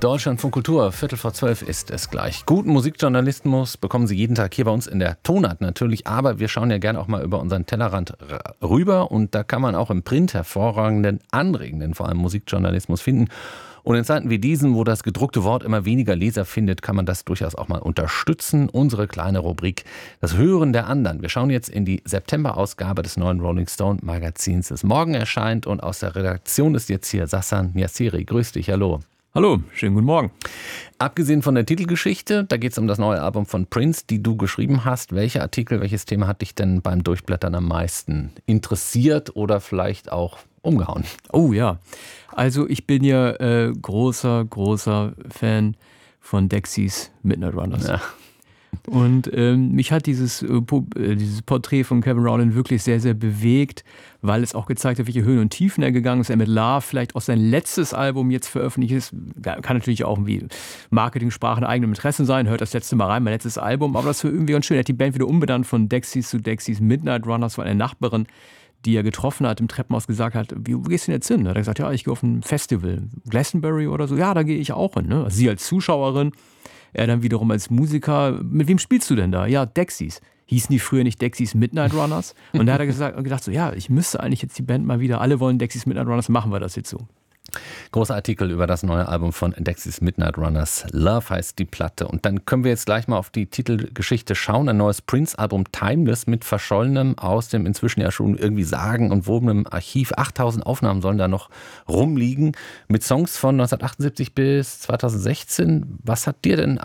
Deutschland von Kultur, 11:45 ist es gleich. Guten Musikjournalismus bekommen Sie jeden Tag hier bei uns in der Tonart natürlich, aber wir schauen ja gerne auch mal über unseren Tellerrand rüber und da kann man auch im Print hervorragenden, anregenden, vor allem Musikjournalismus finden. Und in Zeiten wie diesen, wo das gedruckte Wort immer weniger Leser findet, kann man das durchaus auch mal unterstützen. Unsere kleine Rubrik, das Hören der anderen. Wir schauen jetzt in die September-Ausgabe des neuen Rolling Stone Magazins, das morgen erscheint. Und aus der Redaktion ist jetzt hier Sassan Yassiri. Grüß dich, hallo. Hallo, schönen guten Morgen. Abgesehen von der Titelgeschichte, da geht es um das neue Album von Prince, die du geschrieben hast. Welcher Artikel, welches Thema hat dich denn beim Durchblättern am meisten interessiert oder vielleicht auch umgehauen? Oh ja, also ich bin ja großer Fan von Dexys Midnight Runners. Ja. Und mich hat dieses Porträt von Kevin Rowland wirklich sehr, sehr bewegt, weil es auch gezeigt hat, welche Höhen und Tiefen er gegangen ist. Er mit Love vielleicht auch sein letztes Album jetzt veröffentlicht ist. Kann natürlich auch irgendwie Marketing-Sprache in eigenem Interesse sein. Hört das letzte Mal rein, mein letztes Album. Aber das war irgendwie ganz schön. Er hat die Band wieder umbenannt von Dexys zu Dexys Midnight Runners, weil eine Nachbarin, die er getroffen hat, im Treppenhaus gesagt hat, wo gehst du denn jetzt hin? Da hat er gesagt, ja, ich gehe auf ein Festival, Glastonbury oder so. Ja, da gehe ich auch hin. Ne? Also sie als Zuschauerin, er dann wiederum als Musiker. Mit wem spielst du denn da? Ja, Dexys. Hießen die früher nicht Dexys Midnight Runners? Und da hat er gedacht so, ja, ich müsste eigentlich jetzt die Band mal wieder, alle wollen Dexys Midnight Runners, machen wir das jetzt so. Großer Artikel über das neue Album von Dexys Midnight Runners. Love heißt die Platte. Und dann können wir jetzt gleich mal auf die Titelgeschichte schauen. Ein neues Prince-Album Timeless mit Verschollenem aus dem inzwischen ja schon irgendwie sagenumwobenen Archiv. 8000 Aufnahmen sollen da noch rumliegen. Mit Songs von 1978 bis 2016. Was hat dir denn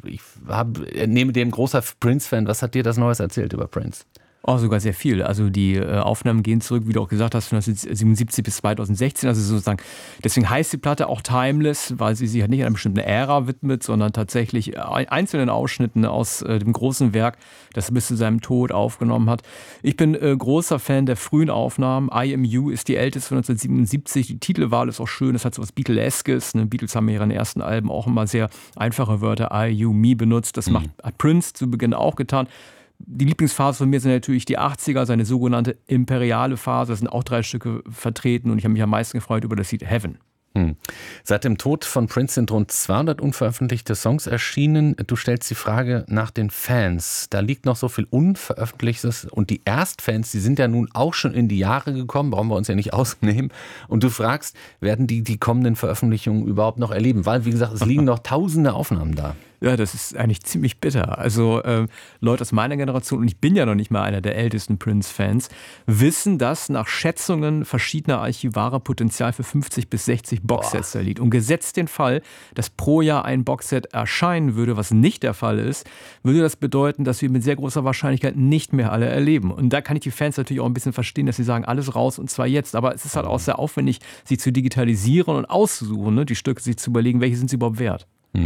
neben dem großer Prince-Fan, was hat dir das Neues erzählt über Prince? Oh, sogar sehr viel. Also die Aufnahmen gehen zurück, wie du auch gesagt hast, von 1977 bis 2016. Also sozusagen, deswegen heißt die Platte auch Timeless, weil sie sich halt nicht einer bestimmten Ära widmet, sondern tatsächlich einzelnen Ausschnitten aus dem großen Werk, das er bis zu seinem Tod aufgenommen hat. Ich bin großer Fan der frühen Aufnahmen. I Am You ist die älteste von 1977. Die Titelwahl ist auch schön. Es hat so was Beatleskes. Ne? Beatles haben in ihren ersten Alben auch immer sehr einfache Wörter I, You, Me benutzt. Das hat Prince zu Beginn auch getan. Die Lieblingsphase von mir sind natürlich die 80er, seine sogenannte imperiale Phase. Da sind auch 3 Stücke vertreten und ich habe mich am meisten gefreut über das Lied Heaven. Seit dem Tod von Prince sind rund 200 unveröffentlichte Songs erschienen. Du stellst die Frage nach den Fans. Da liegt noch so viel Unveröffentlichtes und die Erstfans, die sind ja nun auch schon in die Jahre gekommen, brauchen wir uns ja nicht ausnehmen. Und du fragst, werden die kommenden Veröffentlichungen überhaupt noch erleben? Weil, wie gesagt, es liegen noch tausende Aufnahmen da. Ja, das ist eigentlich ziemlich bitter. Also Leute aus meiner Generation, und ich bin ja noch nicht mal einer der ältesten Prince-Fans, wissen, dass nach Schätzungen verschiedener Archivare Potenzial für 50 bis 60 Boxsets da liegt. Und gesetzt den Fall, dass pro Jahr ein Boxset erscheinen würde, was nicht der Fall ist, würde das bedeuten, dass wir mit sehr großer Wahrscheinlichkeit nicht mehr alle erleben. Und da kann ich die Fans natürlich auch ein bisschen verstehen, dass sie sagen, alles raus und zwar jetzt. Aber es ist halt auch sehr aufwendig, sie zu digitalisieren und auszusuchen, ne? Die Stücke sich zu überlegen, welche sind sie überhaupt wert.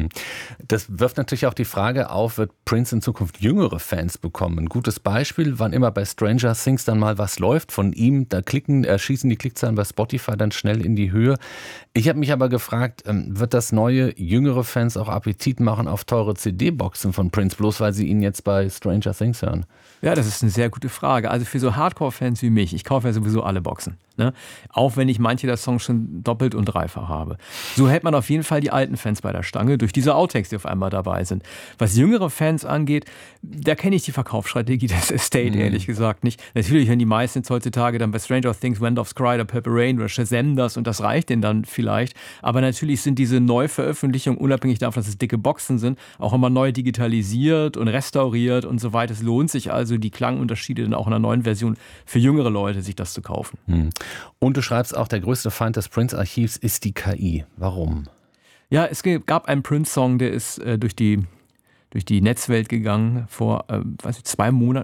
Das wirft natürlich auch die Frage auf, wird Prince in Zukunft jüngere Fans bekommen? Ein gutes Beispiel, wann immer bei Stranger Things dann mal was läuft von ihm, da schießen die Klickzahlen bei Spotify dann schnell in die Höhe. Ich habe mich aber gefragt, wird das neue jüngere Fans auch Appetit machen auf teure CD-Boxen von Prince, bloß weil sie ihn jetzt bei Stranger Things hören? Ja, das ist eine sehr gute Frage. Also für so Hardcore-Fans wie mich, ich kaufe ja sowieso alle Boxen. Ne? Auch wenn ich manche der Songs schon doppelt und dreifach habe. So hält man auf jeden Fall die alten Fans bei der Stange durch diese Outtakes, die auf einmal dabei sind. Was jüngere Fans angeht, da kenne ich die Verkaufsstrategie des Estate ehrlich gesagt nicht. Natürlich hören die meisten jetzt heutzutage dann bei Stranger Things, When Doves Cry oder Purple Rain oder Shazam das und das reicht denen dann vielleicht. Aber natürlich sind diese Neuveröffentlichungen, unabhängig davon, dass es dicke Boxen sind, auch immer neu digitalisiert und restauriert und so weiter. Es lohnt sich also, die Klangunterschiede dann auch in einer neuen Version für jüngere Leute, sich das zu kaufen. Und du schreibst auch, der größte Feind des Prince-Archivs ist die KI. Warum? Ja, es gab einen Prince-Song, der ist durch die Netzwelt gegangen vor 2 Monaten.